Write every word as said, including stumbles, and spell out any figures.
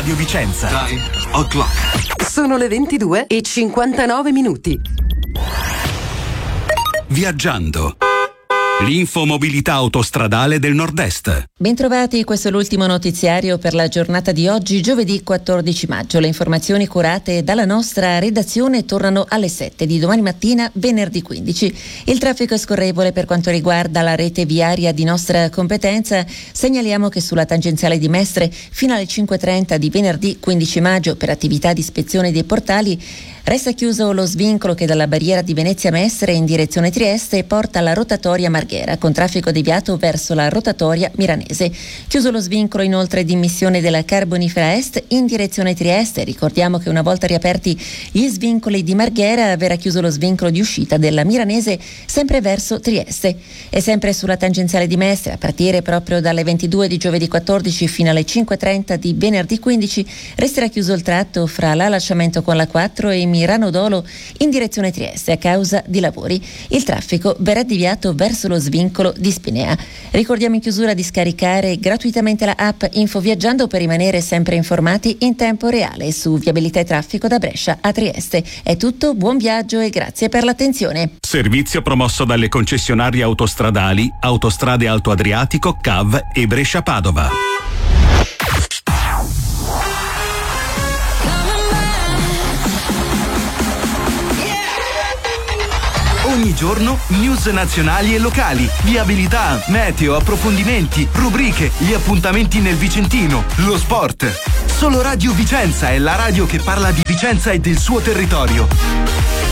Radio Vicenza. Time o'clock. Sono le ventidue e cinquantanove minuti. Viaggiando. L'infomobilità autostradale del Nord-Est. Bentrovati, questo è l'ultimo notiziario per la giornata di oggi, giovedì quattordici maggio. Le informazioni curate dalla nostra redazione tornano alle sette di domani mattina, venerdì quindici. Il traffico è scorrevole per quanto riguarda la rete viaria di nostra competenza. Segnaliamo che sulla tangenziale di Mestre fino alle cinque e trenta di venerdì quindici maggio per attività di ispezione dei portali resta chiuso lo svincolo che dalla barriera di Venezia Mestre in direzione Trieste porta alla rotatoria Marghera, con traffico deviato verso la rotatoria milanese. Chiuso lo svincolo inoltre di immissione della Carbonifera Est in direzione Trieste. Ricordiamo che una volta riaperti gli svincoli di Marghera verrà chiuso lo svincolo di uscita della milanese sempre verso Trieste. E sempre sulla tangenziale di Mestre, a partire proprio dalle ventidue di giovedì quattordici fino alle cinque e trenta di venerdì quindici, resterà chiuso il tratto fra l'allacciamento con la quattro e Mirano Dolo in direzione Trieste a causa di lavori. Il traffico verrà deviato verso lo svincolo di Spinea. Ricordiamo in chiusura di scaricare gratuitamente la app Info Viaggiando per rimanere sempre informati in tempo reale su viabilità e traffico da Brescia a Trieste. È tutto, buon viaggio e grazie per l'attenzione. Servizio promosso dalle concessionarie autostradali Autostrade Alto Adriatico, C A V e Brescia Padova. Ogni giorno news nazionali e locali, viabilità, meteo, approfondimenti, rubriche, gli appuntamenti nel Vicentino, lo sport. Solo Radio Vicenza è la radio che parla di Vicenza e del suo territorio.